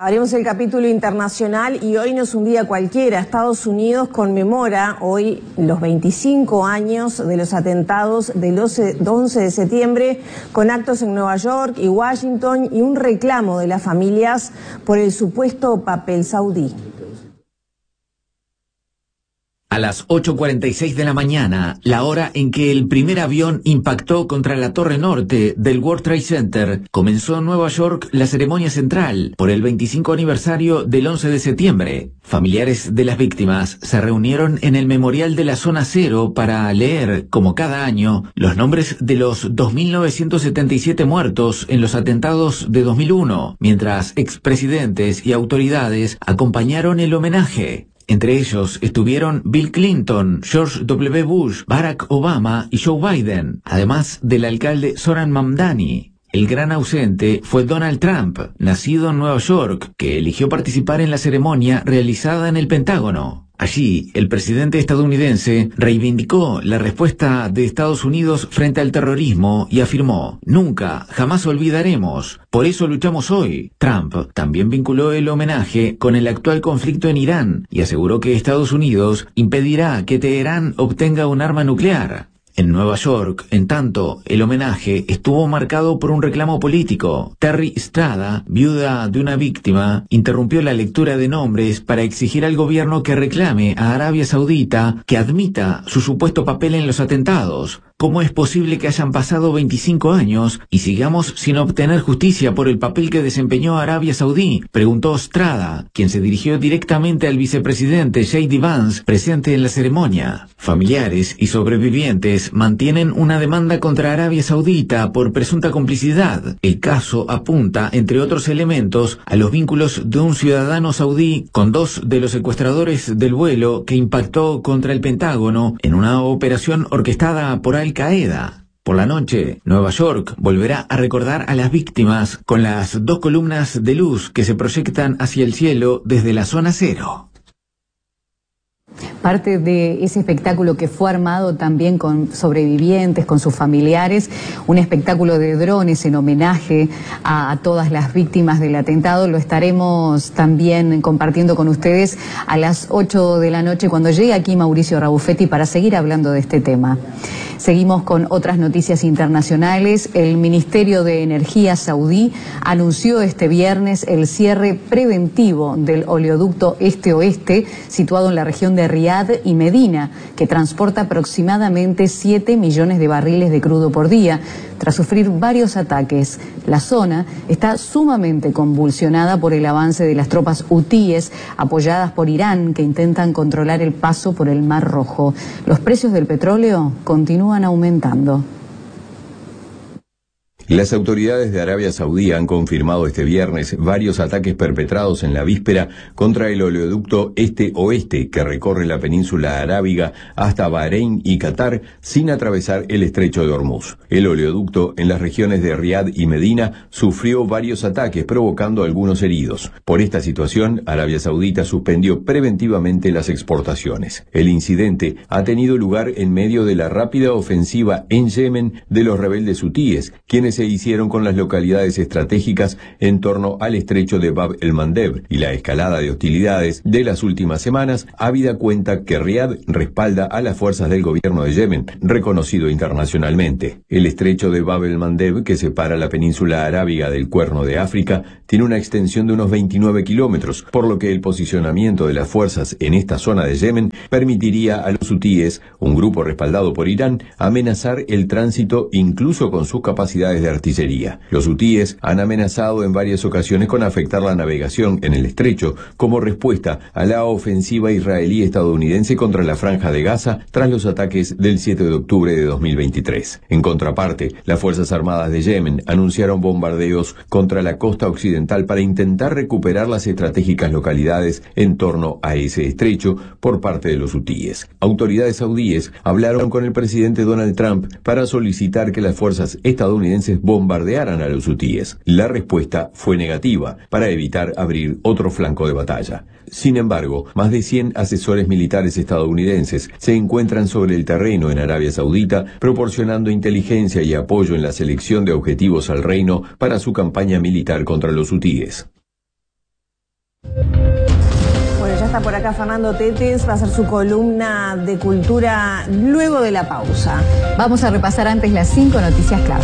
Abrimos el capítulo internacional y hoy no es un día cualquiera. Estados Unidos conmemora hoy los 25 años de los atentados del 11 de septiembre con actos en Nueva York y Washington y un reclamo de las familias por el supuesto papel saudí. A las 8:46 de la mañana, la hora en que el primer avión impactó contra la torre norte del World Trade Center, comenzó en Nueva York la ceremonia central por el 25 aniversario del 11 de septiembre. Familiares de las víctimas se reunieron en el memorial de la Zona Cero para leer, como cada año, los nombres de los 2.977 muertos en los atentados de 2001, mientras expresidentes y autoridades acompañaron el homenaje. Entre ellos estuvieron Bill Clinton, George W. Bush, Barack Obama y Joe Biden, además del alcalde Zoran Mamdani. El gran ausente fue Donald Trump, nacido en Nueva York, que eligió participar en la ceremonia realizada en el Pentágono. Allí, el presidente estadounidense reivindicó la respuesta de Estados Unidos frente al terrorismo y afirmó: "Nunca, jamás olvidaremos. Por eso luchamos hoy". Trump también vinculó el homenaje con el actual conflicto en Irán y aseguró que Estados Unidos impedirá que Teherán obtenga un arma nuclear. En Nueva York, en tanto, el homenaje estuvo marcado por un reclamo político. Terry Estrada, viuda de una víctima, interrumpió la lectura de nombres para exigir al gobierno que reclame a Arabia Saudita que admita su supuesto papel en los atentados. ¿Cómo es posible que hayan pasado 25 años y sigamos sin obtener justicia por el papel que desempeñó Arabia Saudí?, preguntó Estrada, quien se dirigió directamente al vicepresidente J.D. Vance, presente en la ceremonia. Familiares y sobrevivientes mantienen una demanda contra Arabia Saudita por presunta complicidad. El caso apunta, entre otros elementos, a los vínculos de un ciudadano saudí con dos de los secuestradores del vuelo que impactó contra el Pentágono en una operación orquestada por Al-Qaeda. Por la noche, Nueva York volverá a recordar a las víctimas con las 2 columnas de luz que se proyectan hacia el cielo desde la Zona Cero. Parte de ese espectáculo que fue armado también con sobrevivientes, con sus familiares, un espectáculo de drones en homenaje a todas las víctimas del atentado, lo estaremos también compartiendo con ustedes a las 8 de la noche cuando llegue aquí Mauricio Rabuffetti para seguir hablando de este tema. Seguimos con otras noticias internacionales. El Ministerio de Energía saudí anunció este viernes el cierre preventivo del oleoducto este-oeste situado en la región de Riad y Medina, que transporta aproximadamente 7 millones de barriles de crudo por día. Tras sufrir varios ataques, la zona está sumamente convulsionada por el avance de las tropas hutíes apoyadas por Irán, que intentan controlar el paso por el Mar Rojo. Los precios del petróleo continúan aumentando. Las autoridades de Arabia Saudí han confirmado este viernes varios ataques perpetrados en la víspera contra el oleoducto este-oeste que recorre la península arábiga hasta Bahrein y Qatar sin atravesar el estrecho de Hormuz. El oleoducto en las regiones de Riad y Medina sufrió varios ataques provocando algunos heridos. Por esta situación, Arabia Saudita suspendió preventivamente las exportaciones. El incidente ha tenido lugar en medio de la rápida ofensiva en Yemen de los rebeldes hutíes, quienes se hicieron con las localidades estratégicas en torno al estrecho de Bab el-Mandeb, y la escalada de hostilidades de las últimas semanas habida cuenta que Riad respalda a las fuerzas del gobierno de Yemen, reconocido internacionalmente. El estrecho de Bab el-Mandeb, que separa la península arábiga del Cuerno de África, tiene una extensión de unos 29 kilómetros, por lo que el posicionamiento de las fuerzas en esta zona de Yemen permitiría a los hutíes, un grupo respaldado por Irán, amenazar el tránsito incluso con sus capacidades de artillería. Los hutíes han amenazado en varias ocasiones con afectar la navegación en el estrecho como respuesta a la ofensiva israelí-estadounidense contra la Franja de Gaza tras los ataques del 7 de octubre de 2023. En contraparte, las Fuerzas Armadas de Yemen anunciaron bombardeos contra la costa occidental para intentar recuperar las estratégicas localidades en torno a ese estrecho por parte de los hutíes. Autoridades saudíes hablaron con el presidente Donald Trump para solicitar que las fuerzas estadounidenses bombardearan a los hutíes. La respuesta fue negativa, para evitar abrir otro flanco de batalla. Sin embargo, más de 100 asesores militares estadounidenses se encuentran sobre el terreno en Arabia Saudita, proporcionando inteligencia y apoyo en la selección de objetivos al reino para su campaña militar contra los hutíes. Bueno, ya está por acá Fernando Tetes, va a hacer su columna de cultura luego de la pausa. Vamos a repasar antes las 5 noticias clave.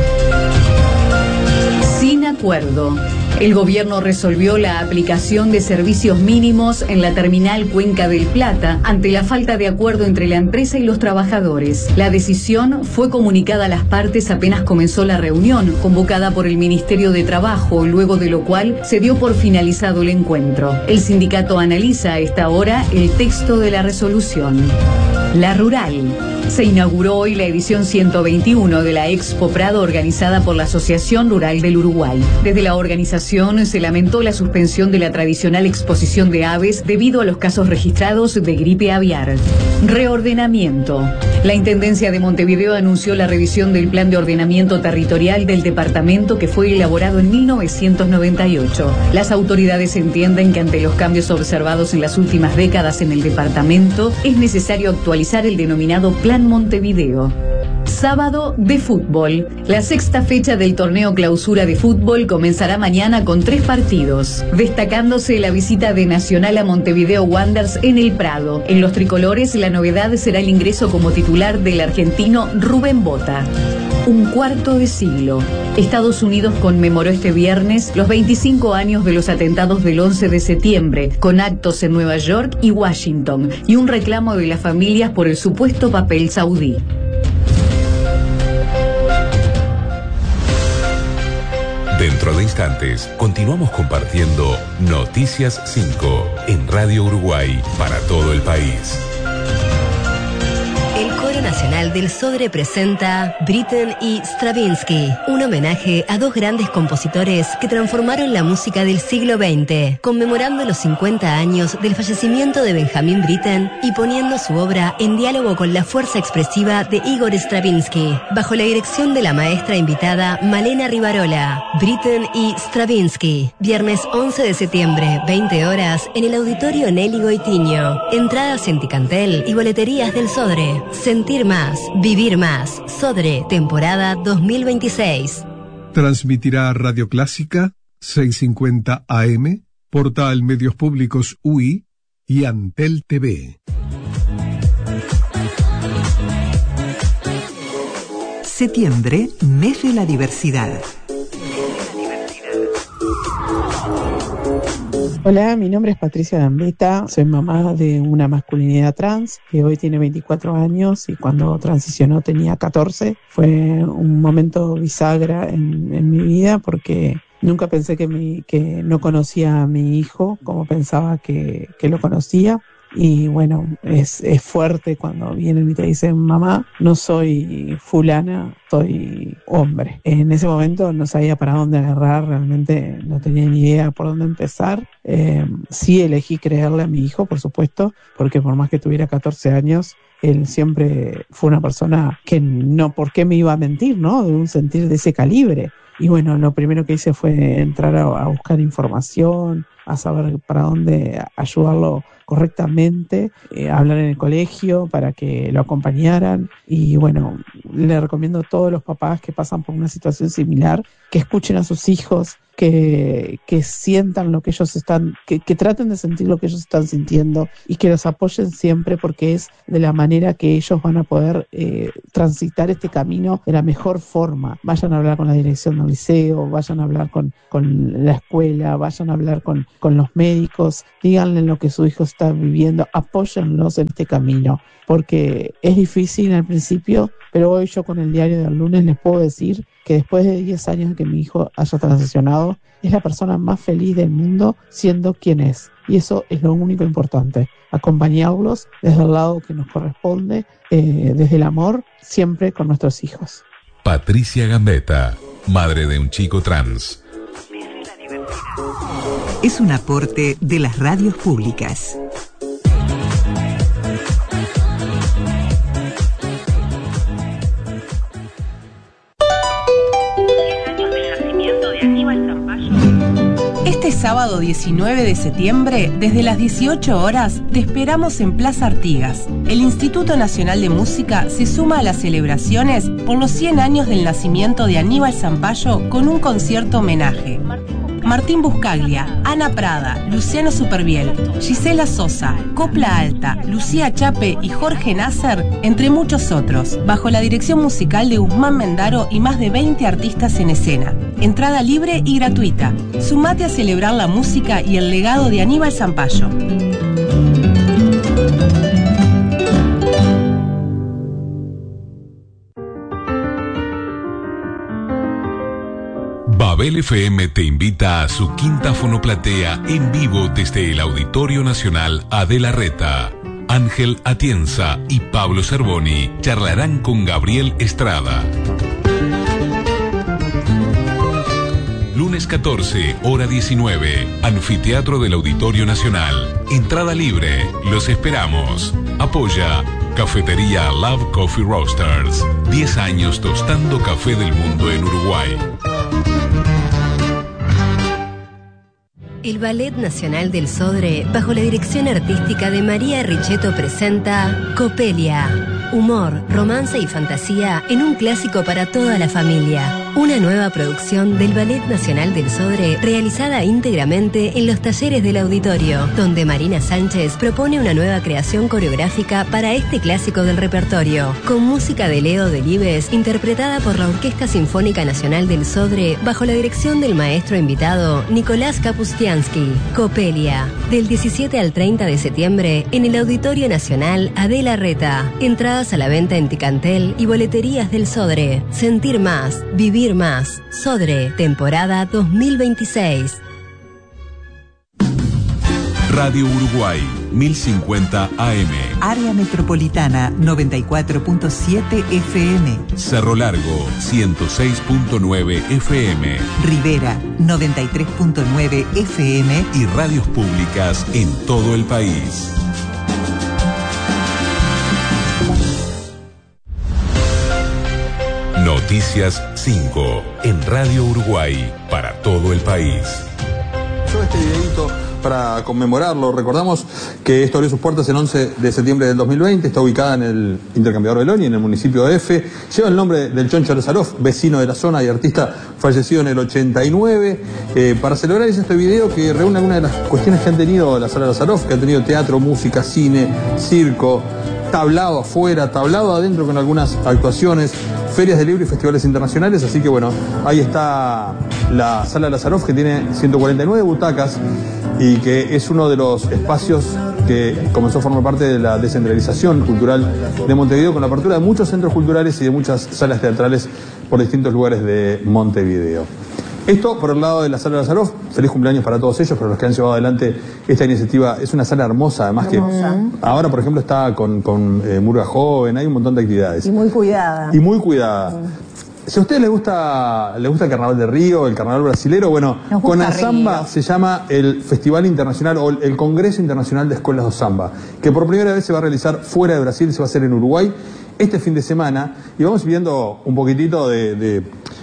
Sin acuerdo. El gobierno resolvió la aplicación de servicios mínimos en la terminal Cuenca del Plata ante la falta de acuerdo entre la empresa y los trabajadores. La decisión fue comunicada a las partes apenas comenzó la reunión, convocada por el Ministerio de Trabajo, luego de lo cual se dio por finalizado el encuentro. El sindicato analiza a esta hora el texto de la resolución. La Rural. Se inauguró hoy la edición 121 de la Expo Prado organizada por la Asociación Rural del Uruguay. Desde la organización se lamentó la suspensión de la tradicional exposición de aves debido a los casos registrados de gripe aviar. Reordenamiento. La Intendencia de Montevideo anunció la revisión del Plan de Ordenamiento Territorial del departamento que fue elaborado en 1998. Las autoridades entienden que ante los cambios observados en las últimas décadas en el departamento es necesario actualizar el denominado Plan Montevideo. Sábado de fútbol. La 6ª fecha del torneo clausura de fútbol comenzará mañana con 3 partidos, destacándose la visita de Nacional a Montevideo Wanderers en el Prado. En los tricolores la novedad será el ingreso como titular del argentino Rubén Bota. Un cuarto de siglo. Estados Unidos conmemoró este viernes los 25 años de los atentados del 11 de septiembre, con actos en Nueva York y Washington, y un reclamo de las familias por el supuesto papel saudí. Dentro de instantes, continuamos compartiendo Noticias 5 en Radio Uruguay para todo el país. El Coro Nacional del Sodre presenta Britten y Stravinsky, un homenaje a 2 grandes compositores que transformaron la música del siglo XX, conmemorando los 50 años del fallecimiento de Benjamin Britten y poniendo su obra en diálogo con la fuerza expresiva de Igor Stravinsky, bajo la dirección de la maestra invitada Malena Rivarola. Britten y Stravinsky, viernes 11 de septiembre, 20 horas, en el Auditorio Nelly Goitiño. Entradas en Ticantel y boleterías del Sodre. Sentir más, vivir más. Sodre, temporada 2026. Transmitirá Radio Clásica, 650 AM, Portal Medios Públicos UI y Antel TV. Septiembre, mes de la diversidad. Hola, mi nombre es Patricia Gambetta, soy mamá de una masculinidad trans que hoy tiene 24 años y cuando transicionó tenía 14. Fue un momento bisagra en mi vida porque nunca pensé que no conocía a mi hijo como pensaba que lo conocía. Y bueno, es fuerte cuando vienen y te dicen, mamá, no soy fulana, soy hombre. En ese momento no sabía para dónde agarrar, realmente no tenía ni idea por dónde empezar. Sí elegí creerle a mi hijo, por supuesto, porque por más que tuviera 14 años, él siempre fue una persona que no, ¿por qué me iba a mentir, no? De un sentir de ese calibre. Y bueno, lo primero que hice fue entrar a buscar información, a saber para dónde ayudarlo correctamente, hablar en el colegio para que lo acompañaran. Y bueno, le recomiendo a todos los papás que pasan por una situación similar que escuchen a sus hijos, que sientan lo que ellos están, que traten de sentir lo que ellos están sintiendo y que los apoyen siempre, porque es de la manera que ellos van a poder transitar este camino de la mejor forma. Vayan a hablar con la dirección del liceo, vayan a hablar con la escuela, vayan a hablar con los médicos, díganle lo que su hijo está viviendo, apóyenlos en este camino, porque es difícil al principio, pero hoy yo con el diario del lunes les puedo decir que después de 10 años de que mi hijo haya transicionado, es la persona más feliz del mundo siendo quien es. Y eso es lo único importante, acompañarlos desde el lado que nos corresponde, desde el amor, siempre con nuestros hijos. Patricia Gambetta, madre de un chico trans. Es un aporte de las radios públicas. Este sábado 19 de septiembre, desde las 18 horas, te esperamos en Plaza Artigas. El Instituto Nacional de Música se suma a las celebraciones por los 100 años del nacimiento de Aníbal Zampayo con un concierto homenaje. Martín Buscaglia, Ana Prada, Luciano Superviel, Gisela Sosa, Copla Alta, Lucía Chape y Jorge Nasser, entre muchos otros, bajo la dirección musical de Guzmán Mendaro y más de 20 artistas en escena. Entrada libre y gratuita. Sumate a celebrar la música y el legado de Aníbal Zampayo. Babel FM te invita a su quinta fonoplatea en vivo desde el Auditorio Nacional Adela Reta. Ángel Atienza y Pablo Cervoni charlarán con Gabriel Estrada. Lunes 14, hora 19, Anfiteatro del Auditorio Nacional. Entrada libre, los esperamos. Apoya Cafetería Love Coffee Roasters. 10 años tostando café del mundo en Uruguay. El Ballet Nacional del Sodre, bajo la dirección artística de María Richetto, presenta Copelia. Humor, romance y fantasía en un clásico para toda la familia. Una nueva producción del Ballet Nacional del Sodre, realizada íntegramente en los talleres del auditorio, donde Marina Sánchez propone una nueva creación coreográfica para este clásico del repertorio, con música de Leo Delibes, interpretada por la Orquesta Sinfónica Nacional del Sodre, bajo la dirección del maestro invitado Nicolás Kapustiansky. Copelia, del 17 al 30 de septiembre, en el Auditorio Nacional Adela Reta. Entradas a la venta en Ticantel y boleterías del Sodre. Sentir más, vivir más. Sodre, temporada 2026. Radio Uruguay, 1050 AM. Área Metropolitana, 94.7 FM. Cerro Largo, 106.9 FM. Rivera, 93.9 FM. Y radios públicas en todo el país. Noticias 5 en Radio Uruguay para todo el país. Este videito para conmemorarlo, recordamos que esto abrió sus puertas el 11 de septiembre del 2020, está ubicada en el Intercambiador Beloni, en el municipio de F, lleva el nombre del Choncho Lazarov, vecino de la zona y artista fallecido en el 89. Para celebrar este video que reúne algunas de las cuestiones que han tenido la Sala Lazarov, que ha tenido teatro, música, cine, circo, tablado afuera, tablado adentro con algunas actuaciones, ferias de libro y festivales internacionales, así que bueno, ahí está la Sala Lazarov, que tiene 149 butacas y que es uno de los espacios que comenzó a formar parte de la descentralización cultural de Montevideo, con la apertura de muchos centros culturales y de muchas salas teatrales por distintos lugares de Montevideo. Esto por el lado de la Sala Lazarov. Feliz cumpleaños para todos ellos, para los que han llevado adelante esta iniciativa. Es una sala hermosa, además hermosa. Que ahora, por ejemplo, está con murga joven, hay un montón de actividades. Y muy cuidada. Y muy cuidada. Si a ustedes les gusta el Carnaval de Río, el Carnaval brasilero, bueno, con Samba se llama el Festival Internacional o el Congreso Internacional de Escuelas de Samba, que por primera vez se va a realizar fuera de Brasil, se va a hacer en Uruguay este fin de semana, y vamos viendo un poquitito de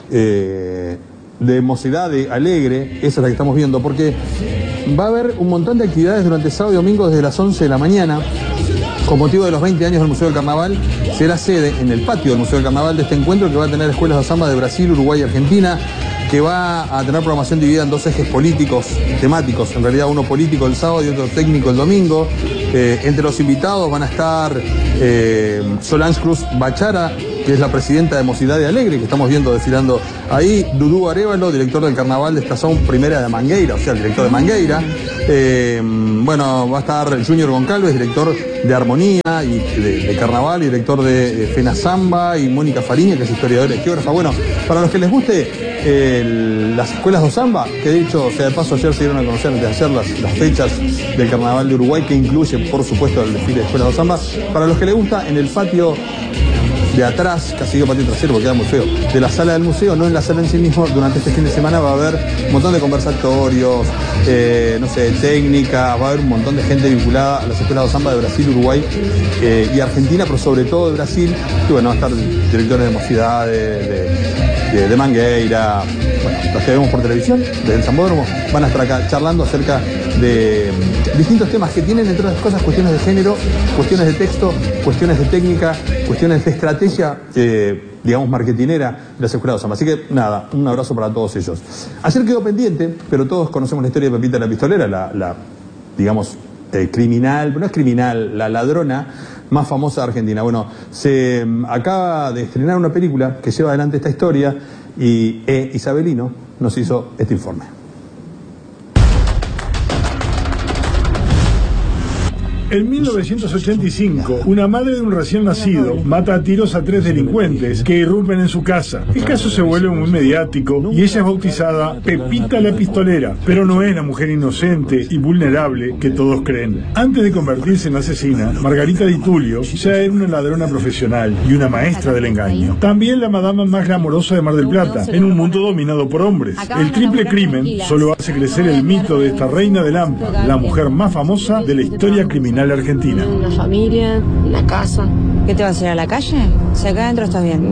Mocidad de Alegre, esa es la que estamos viendo, porque va a haber un montón de actividades durante sábado y domingo desde las 11 de la mañana. Con motivo de los 20 años del Museo del Carnaval, será sede en el patio del Museo del Carnaval de este encuentro que va a tener escuelas de samba de Brasil, Uruguay y Argentina, que va a tener programación dividida en dos ejes políticos, temáticos, en realidad uno político el sábado y otro técnico el domingo. Entre los invitados van a estar Solange Cruz Bachara, que es la presidenta de Mocidad de Alegre, que estamos viendo desfilando ahí, Dudú Arévalo, director del Carnaval de Estación Primera de Mangueira, o sea, el director de Mangueira. Bueno, va a estar Junior Goncalves, director de Armonía y de Carnaval, y director de Fena Samba, y Mónica Fariña, que es historiadora y geógrafa. Bueno, para los que les guste las escuelas de samba, que de hecho, o sea, de paso ayer se dieron a conocer antes de ayer las fechas del Carnaval de Uruguay, que incluye, por supuesto, el desfile de escuelas de samba. Para los que les gusta, en el patio de atrás, casi digo patio trasero porque queda muy feo, de la sala del museo, no en la sala en sí mismo, durante este fin de semana va a haber un montón de conversatorios, no sé, técnicas, va a haber un montón de gente vinculada a las escuelas de samba de Brasil, Uruguay y Argentina, pero sobre todo de Brasil, y bueno, va a estar directores de Mocidad, de Mangueira, bueno, los que vemos por televisión, del Zambódromo, van a estar acá charlando acerca de distintos temas que tienen, entre otras cosas, cuestiones de género, cuestiones de texto, cuestiones de técnica, cuestiones de estrategia, digamos, marketinera de la Escuela de Osama. Así que, nada, un abrazo para todos ellos. Ayer quedó pendiente, pero todos conocemos la historia de Pepita la Pistolera, la digamos, criminal, pero no es criminal, la ladrona más famosa de Argentina. Bueno, se acaba de estrenar una película que lleva adelante esta historia y Isabelino nos hizo este informe. En 1985, una madre de un recién nacido mata a tiros a 3 delincuentes que irrumpen en su casa. El caso se vuelve muy mediático y ella es bautizada Pepita la Pistolera, pero no es la mujer inocente y vulnerable que todos creen. Antes de convertirse en asesina, Margarita Di Tullio ya era una ladrona profesional y una maestra del engaño. También la madama más glamorosa de Mar del Plata, en un mundo dominado por hombres. El triple crimen solo hace crecer el mito de esta reina de Lampa, la mujer más famosa de la historia criminal argentina. Una familia, una casa. ¿Qué te vas a ir a la calle? Si acá adentro estás bien.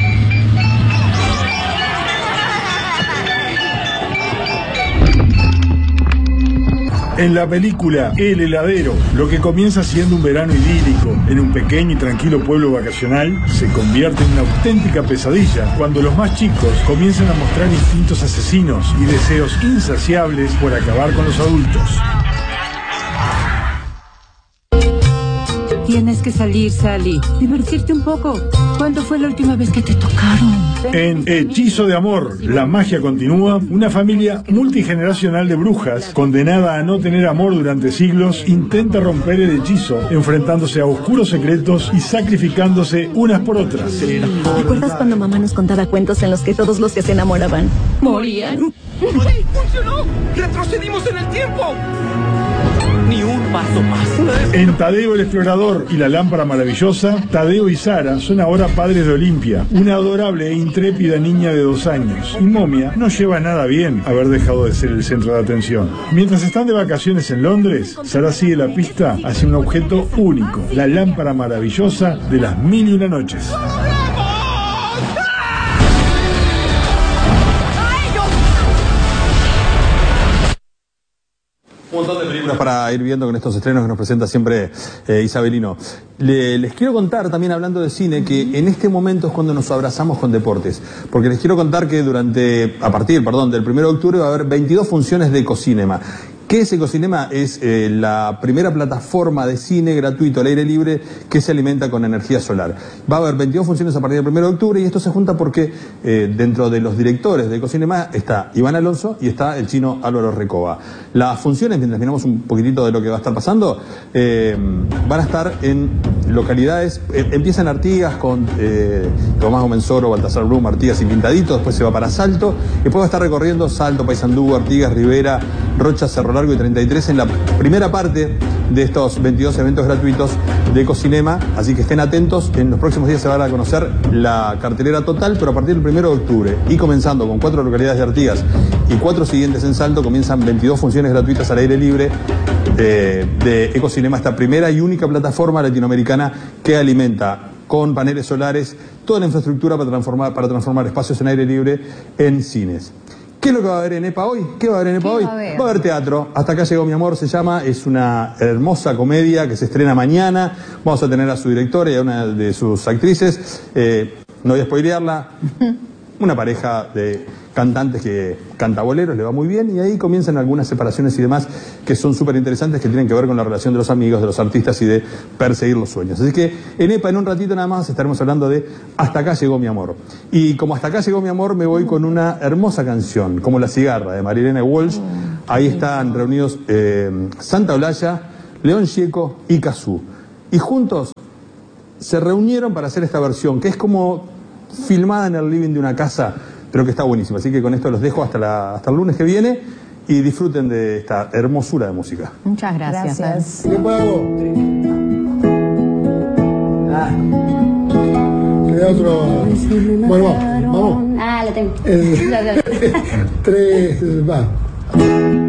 En la película El Heladero, lo que comienza siendo un verano idílico en un pequeño y tranquilo pueblo vacacional se convierte en una auténtica pesadilla cuando los más chicos comienzan a mostrar instintos asesinos y deseos insaciables por acabar con los adultos. Tienes que salir, Sally. Divertirte un poco. ¿Cuándo fue la última vez que te tocaron? En Hechizo de Amor, la magia continúa, una familia multigeneracional de brujas, condenada a no tener amor durante siglos, intenta romper el hechizo, enfrentándose a oscuros secretos y sacrificándose unas por otras. ¿Recuerdas cuando mamá nos contaba cuentos en los que todos los que se enamoraban morían? ¡Sí, funcionó! ¡Retrocedimos en el tiempo! Ni un paso más. En Tadeo el Explorador y la Lámpara Maravillosa, Tadeo y Sara son ahora padres de Olimpia, una adorable e intrépida niña de 2 años. Y Momia no lleva nada bien haber dejado de ser el centro de atención. Mientras están de vacaciones en Londres, Sara sigue la pista hacia un objeto único, la Lámpara Maravillosa de las 1001 noches. Un montón de películas para ir viendo con estos estrenos que nos presenta siempre Isabelino. Les quiero contar, también hablando de cine, que en este momento es cuando nos abrazamos con deportes. Porque les quiero contar que a partir del 1 de octubre va a haber 22 funciones de Ecocinema. ¿Qué es Ecocinema? Es la primera plataforma de cine gratuito al aire libre que se alimenta con energía solar. Va a haber 22 funciones a partir del 1 de octubre y esto se junta porque dentro de los directores de Ecocinema está Iván Alonso y está el chino Álvaro Recoba. Las funciones, mientras miramos un poquitito de lo que va a estar pasando, van a estar en localidades, empieza en Artigas con Tomás Omensoro, Baltasar Brum, Artigas y Pintadito, después se va para Salto, y después va a estar recorriendo Salto, Paysandú, Artigas, Rivera, Rocha, Cerro Largo y 33 en la primera parte de estos 22 eventos gratuitos de Ecocinema, así que estén atentos, en los próximos días se va a conocer la cartelera total, pero a partir del 1 de octubre y comenzando con 4 localidades de Artigas y 4 siguientes en Salto, comienzan 22 funciones gratuitas al aire libre de Ecocinema, esta primera y única plataforma latinoamericana que alimenta con paneles solares toda la infraestructura para transformar espacios en aire libre en cines. ¿Qué es lo que va a haber en EPA hoy? ¿Qué va a haber en EPA hoy? Va a haber teatro. Hasta acá llegó mi amor, se llama. Es una hermosa comedia que se estrena mañana. Vamos a tener a su directora y a una de sus actrices. No voy a spoilearla. Una pareja de cantantes que canta boleros, le va muy bien, y ahí comienzan algunas separaciones y demás que son súper interesantes, que tienen que ver con la relación de los amigos, de los artistas y de perseguir los sueños. Así que en EPA, en un ratito nada más, estaremos hablando de Hasta acá llegó mi amor. Y como Hasta acá llegó mi amor, me voy con una hermosa canción, como La cigarra, de Marilena Walsh. Ahí están reunidos Santa Olalla, León Gieco y Cazú. Y juntos se reunieron para hacer esta versión, que es como filmada en el living de una casa, pero que está buenísima. Así que con esto los dejo hasta el lunes que viene y disfruten de esta hermosura de música. Muchas gracias. ¿Qué pago? ¿Queda otro? Bueno, vamos. Ah, la tengo. 3, va.